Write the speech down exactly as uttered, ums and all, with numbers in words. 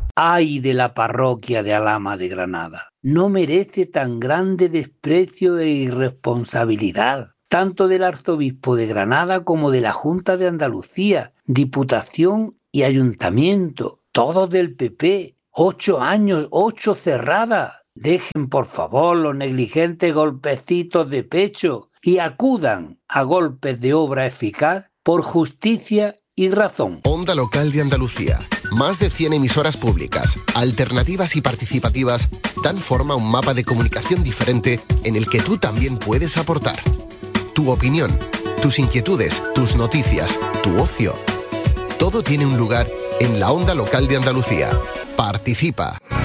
¡Ay de la parroquia de Alhama de Granada! No merece tan grande desprecio e irresponsabilidad, tanto del arzobispo de Granada como de la Junta de Andalucía, Diputación y Ayuntamiento, todos del P P. Ocho años, ocho cerradas. Dejen, por favor, los negligentes golpecitos de pecho y acudan a golpes de obra eficaz por justicia y razón. Onda Local de Andalucía. Más de cien emisoras públicas, alternativas y participativas dan forma a un mapa de comunicación diferente en el que tú también puedes aportar. Tu opinión, tus inquietudes, tus noticias, tu ocio. Todo tiene un lugar en la Onda Local de Andalucía. Participa.